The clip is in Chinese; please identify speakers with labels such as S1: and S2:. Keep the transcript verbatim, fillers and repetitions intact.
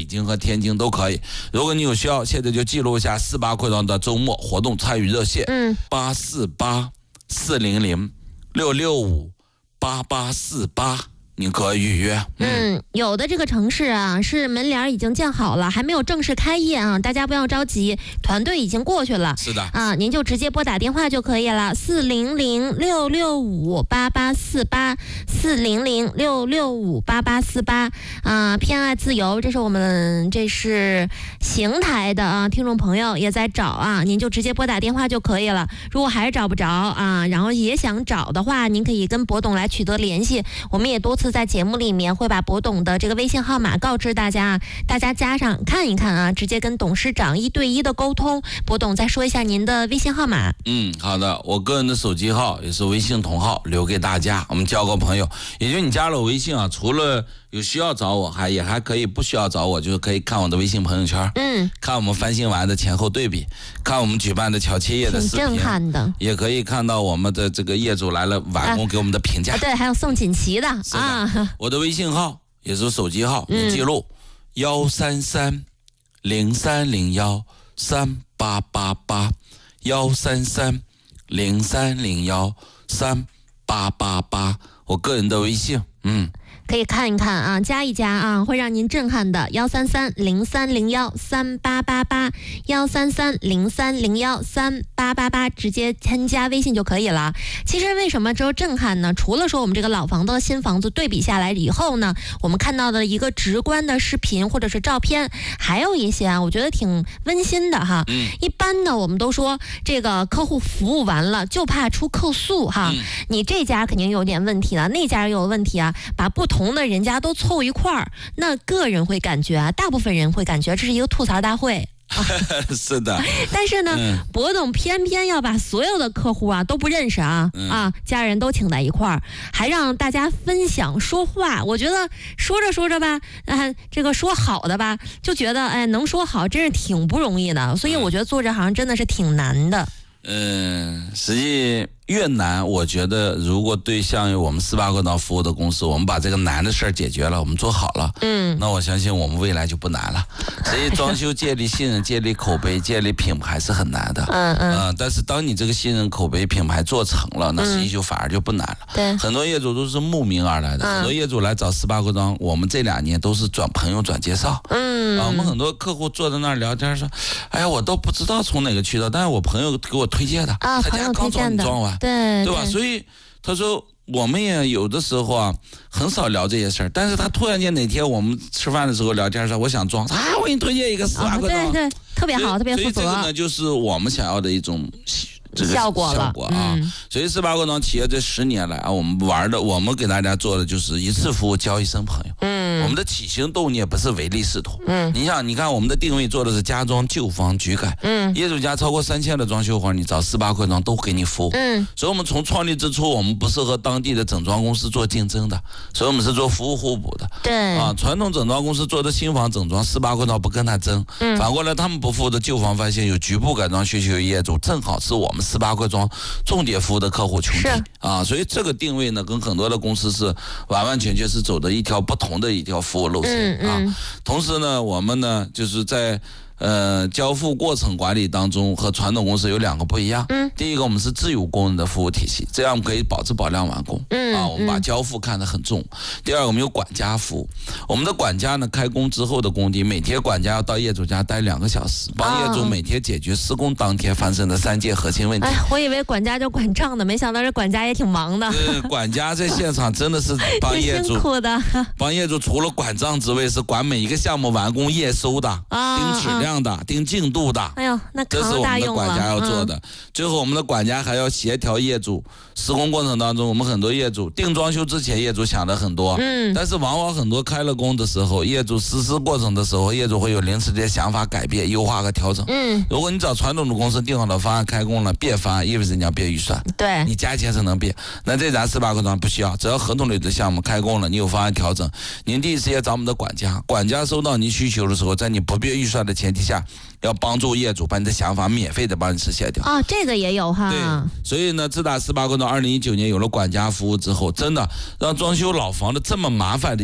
S1: 京和天津都可以。如果你有需要，现在就记录一下四八快装的周末活动参与热线，嗯，八四八四零零六六五八八四八。你可以预约。
S2: 嗯, 嗯，有的这个城市啊，是门帘已经建好了，还没有正式开业啊，大家不要着急，团队已经过去了。
S1: 是的
S2: 啊，您就直接拨打电话就可以了，四零零六六五八八四八，四零零六六五八八四八啊，偏爱自由，这是我们这是邢台的啊，听众朋友也在找啊，您就直接拨打电话就可以了。如果还是找不着啊，然后也想找的话，您可以跟博董来取得联系，我们也多次在节目里面会把博董的这个微信号码告知大家，大家加上看一看啊，直接跟董事长一对一的沟通。博董再说一下您的微信号码。
S1: 嗯，好的，我个人的手机号也是微信同号，留给大家，我们交个朋友。也就你加了我微信啊，除了有需要找我，还也还可以不需要找我，就是可以看我的微信朋友圈，嗯，看我们翻新完的前后对比，看我们举办的乔切业的视频，
S2: 挺震撼的，
S1: 也可以看到我们的这个业主来了完工给我们的评价，
S2: 啊啊、对，还有送锦旗的啊。
S1: 我的微信号也是手机号，你记录幺三三零三零幺三八八八，幺三三零三零幺三八八八，我个人的微信，嗯。
S2: 可以看一看啊，加一加啊，会让您震撼的。幺三三零三零幺三八八八，幺三三零三零幺三八八八，直接添加微信就可以了。其实为什么说震撼呢？除了说我们这个老房子和新房子对比下来以后呢，我们看到的一个直观的视频或者是照片，还有一些啊，我觉得挺温馨的哈。嗯。一般呢，我们都说这个客户服务完了，就怕出客诉哈。嗯。你这家肯定有点问题了，那家又有问题啊，把不同同的人家都凑一块儿，那个人会感觉啊，大部分人会感觉这是一个吐槽大会。啊、
S1: 是的，
S2: 但是呢，嗯、博董偏偏要把所有的客户啊都不认识啊、嗯、啊，家人都请在一块儿，还让大家分享说话。我觉得说着说着吧，啊，这个说好的吧，就觉得哎，能说好真是挺不容易的。所以我觉得做这行真的是挺难的。
S1: 嗯，实际越难，我觉得如果对像我们四八快装服务的公司，我们把这个难的事儿解决了，我们做好了，嗯，那我相信我们未来就不难了。所以装修建立信任、建立口碑、建立品牌是很难的，嗯嗯、呃，但是当你这个信任、口碑、品牌做成了，那实际就反而就不难了。对、嗯，很多业主都是慕名而来的，嗯、很多业主来找四八快装，我们这两年都是转朋友转介绍，嗯，啊，我们很多客户坐在那儿聊天说，哎呀，我都不知道从哪个渠道，但是我朋友给我推荐的，
S2: 啊，
S1: 他家刚装你装完。
S2: 对
S1: 对吧？所以他说我们也有的时候啊很少聊这些事儿，但是他突然间哪天我们吃饭的时候聊天说我想装啊，我给你推荐一个四八快装，
S2: 对对，特别好，特别负责。
S1: 所以这个呢，就是我们想要的一种。这个
S2: 效果了
S1: 效果啊、嗯，所以四八快装企业这十年来啊，我们玩的，我们给大家做的就是一次服务交一生朋友。嗯，我们的起心动念不是唯利是图。嗯，你想，你看我们的定位做的是家装旧房举改。嗯，业主家超过三千的装修活，你找四八快装都给你服务。嗯，所以我们从创立之初，我们不是和当地的整装公司做竞争的，所以我们是做服务互补的。
S2: 对
S1: 啊，传统整装公司做的新房整装，四八快装不跟他争。嗯，反过来他们不服务的旧房，发现有局部改装需求的业主，正好是我们四八快装重点服务的客户群体啊，所以这个定位呢，跟很多的公司是完完全全是走的一条不同的一条服务路线啊。嗯嗯、同时呢，我们呢就是在呃交付过程管理当中和传统公司有两个不一样。嗯，第一个我们是自有工人的服务体系，这样我们可以保质保量完工。嗯啊，我们把交付看得很重。嗯、第二个我们有管家服务，我们的管家呢开工之后的工地，每天管家要到业主家待两个小时，帮业主每天解决施工当天发生的三件核心问题。
S2: 哎，我以为管家就管账的，没想到这管家也挺忙的。
S1: 呃，管家在现场真的是帮业主，
S2: 辛苦的。
S1: 帮业主除了管账之外，是管每一个项目完工验收的，啊、盯质量的，盯进度的。
S2: 哎呦，那
S1: 这是我们的管家要做的。嗯、最后，我们的管家还要协调业主施工过程当中，我们很多业主定装修之前，业主想的很多，嗯，但是往往很多开了工的时候，业主实施过程的时候，业主会有临时的想法改变、优化和调整。嗯，如果你找传统的公司定好了方案开工了，变方案意味着你要变预算，
S2: 对，
S1: 你加钱是能变。那这咱四八快装不需要，只要合同里的项目开工了，你有方案调整，您第一时间找我们的管家，管家收到您需求的时候，在你不变预算的前提下，要帮助业主把你的想法免费的帮你实现掉。
S2: 啊、哦，这个也有哈。
S1: 对，所以呢，自打四八快装二零一九年有了管家服务之后，真的让装修老房的这么麻烦的